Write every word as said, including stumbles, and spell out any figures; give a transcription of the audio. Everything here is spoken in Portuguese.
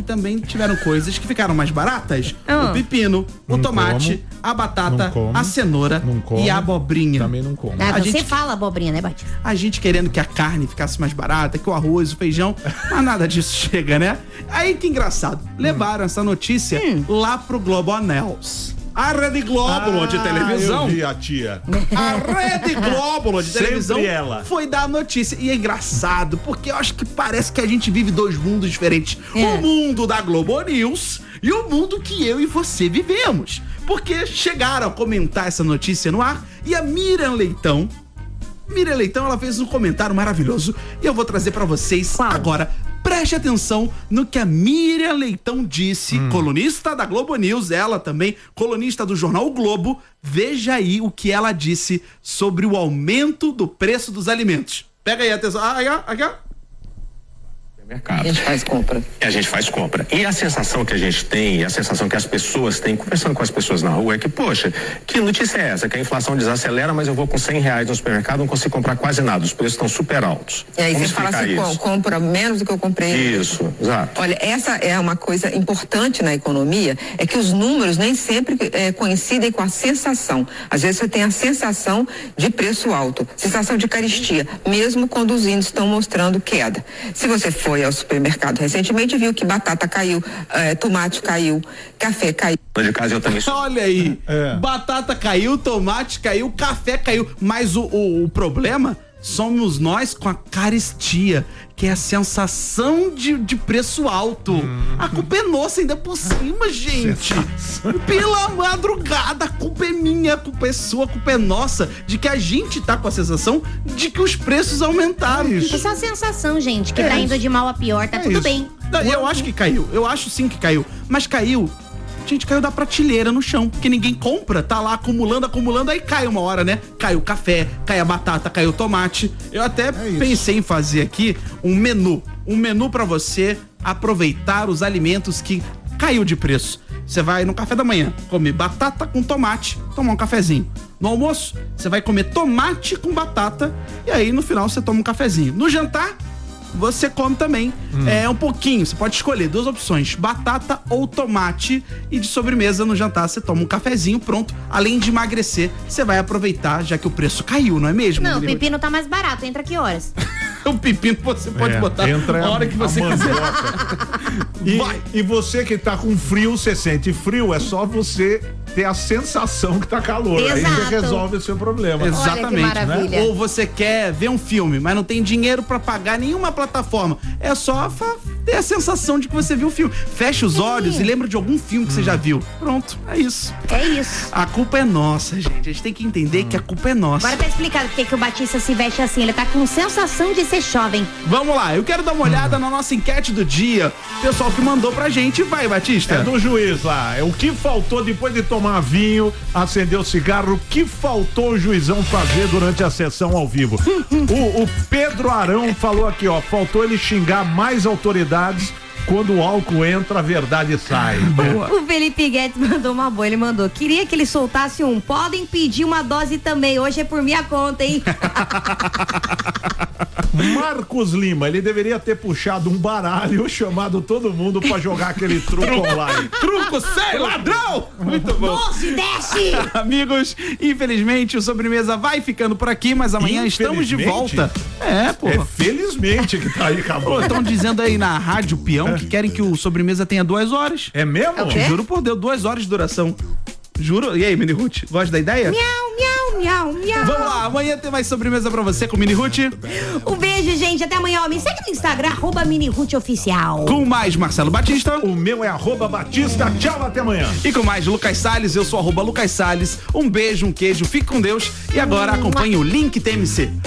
que também tiveram coisas que ficaram mais baratas. Ah. O pepino, Não o tomate, como. a batata, Não como. a cenoura Não como. e a abobrinha. Também não como. Ah, A você gente- fala abobrinha, né, Batista? A gente querendo que a carne ficasse mais barata, que o arroz, o feijão, mas nada disso chega, né? Aí que engraçado, levaram essa notícia Hum. lá pro Globo News. A Rede Globo de televisão. Ah, eu vi a tia. A Rede Globo de Sempre televisão ela. foi dar a notícia. E é engraçado, porque eu acho que parece que a gente vive dois mundos diferentes. É. O mundo da Globo News e o mundo que eu e você vivemos. Porque chegaram a comentar essa notícia no ar e a Miriam Leitão, Miriam Leitão, ela fez um comentário maravilhoso e eu vou trazer pra vocês Qual? agora. Preste atenção no que a Miriam Leitão disse, Hum. colunista da Globo News, ela também, colunista do jornal O Globo. Veja aí o que ela disse sobre o aumento do preço dos alimentos. Pega aí, atenção. Ah, aqui, ó, aqui, ó. Mercado. A gente faz compra. E a gente faz compra. E a sensação que a gente tem, e a sensação que as pessoas têm, conversando com as pessoas na rua, é que, poxa, que notícia é essa? Que a inflação desacelera, mas eu vou com cem reais no supermercado, não consigo comprar quase nada, os preços estão super altos. E aí Vamos você fala explicar assim, isso. "Com- compra menos do que eu comprei. Isso, exato. Olha, essa é uma coisa importante na economia, é que os números nem sempre é, coincidem com a sensação. Às vezes você tem a sensação de preço alto, sensação de carestia, mesmo quando os índices estão mostrando queda. Se você foi ao supermercado recentemente, viu que batata caiu, é, tomate caiu, café caiu. De casa eu também sou. Olha aí, É. batata caiu, tomate caiu, café caiu, mas o, o, o problema somos nós com a carestia, que é a sensação de, de preço alto. A culpa é nossa ainda por cima, gente. Pela madrugada, a culpa é minha, a culpa é sua, a culpa é nossa, de que a gente tá com a sensação de que os preços aumentaram. É isso. Essa é a sensação, gente, que É tá isso. indo de mal a pior, tá É tudo isso. bem. Não, eu acho que caiu, eu acho sim que caiu, mas caiu. Gente, caiu da prateleira no chão, porque ninguém compra, tá lá acumulando, acumulando, aí cai uma hora, né? Cai o café, cai a batata, cai o tomate. Eu até isso. pensei em fazer aqui um menu, um menu pra você aproveitar os alimentos que caiu de preço. Você vai no café da manhã comer batata com tomate, tomar um cafezinho. No almoço, você vai comer tomate com batata e aí no final você toma um cafezinho. No jantar, você come também é um pouquinho, você pode escolher duas opções, batata ou tomate, e de sobremesa no jantar você toma um cafezinho, pronto. Além de emagrecer, você vai aproveitar, já que o preço caiu, não é mesmo? Não, o Miriam? pepino tá mais barato, entra que horas? O pepino você pode É, botar entra a hora que a você quiser. mandioca. E, Vai. e você que tá com frio, você sente frio, é só você ter a sensação que tá calor. Aí Exato. você resolve o seu problema. Exatamente, maravilha. né? Ou você quer ver um filme, mas não tem dinheiro pra pagar nenhuma plataforma. É só fa- ter a sensação de que você viu o filme. Fecha os olhos e lembra de algum filme que você já viu. Pronto, é isso. É isso. A culpa é nossa, gente. A gente tem que entender que a culpa é nossa. Agora tá explicado por que que o Batista se veste assim. Ele tá com sensação de ser jovem. Vamos lá, eu quero dar uma olhada na nossa enquete do dia. Pessoal que mandou pra gente. Vai, Batista. É do juiz lá. É o que faltou depois de tomar vinho, acender o cigarro, o que faltou o juizão fazer durante a sessão ao vivo? o, o Pedro Arão falou aqui, ó, faltou ele xingar mais autoridades. Quando o álcool entra, a verdade sai. Boa. O Felipe Guedes mandou uma boa, ele mandou. Queria que ele soltasse um. Podem pedir uma dose também. Hoje é por minha conta, hein? Marcos Lima, ele deveria ter puxado um baralho, chamado todo mundo pra jogar aquele truco online. Truco sério, ladrão! Muito bom. Doce, desce! Amigos, infelizmente o Sobremesa vai ficando por aqui, mas amanhã estamos de Infelizmente? volta. É, pô. É felizmente que tá aí, Pô, acabou. estão dizendo aí na Rádio Peão que querem que o Sobremesa tenha duas horas. É mesmo? É o quê? Juro por Deus, duas horas de duração. Juro. E aí, Mini Ruth, gosta da ideia? Miau, miau, miau, miau. Vamos lá, amanhã tem mais sobremesa pra você com Mini Ruth. Um beijo, gente. Até amanhã. Ó, me segue no Instagram, arroba Mini Ruth Oficial. Com mais Marcelo Batista. O meu é arroba Batista. Tchau, até amanhã. E com mais Lucas Salles, eu sou arroba Lucas Salles. Um beijo, um queijo, fique com Deus. E agora acompanhe o Link T M C.